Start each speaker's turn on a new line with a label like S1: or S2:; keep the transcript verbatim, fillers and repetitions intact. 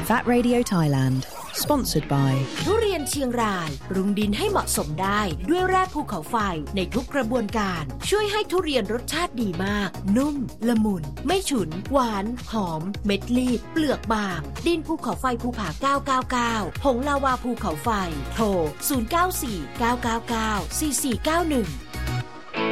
S1: That Radio Thailand Sponsored by
S2: ทุเรียนเชียงรายปรุงดินให้เหมาะสมได้ด้วยแร่ภูเขาไฟในทุกกระบวนการช่วยให้ทุเรียนรสชาติดีมากนุ่มละมุนไม่ฉุนหวานหอมเม็ดรีบเปลือกบางดินภูเขาไฟภูผาเก้าเก้าเก้าผงลาวาภูเขาไฟโทรศูนย์ เก้า สี่ เก้า เก้า เก้า สี่ สี่ เก้า หนึ่ง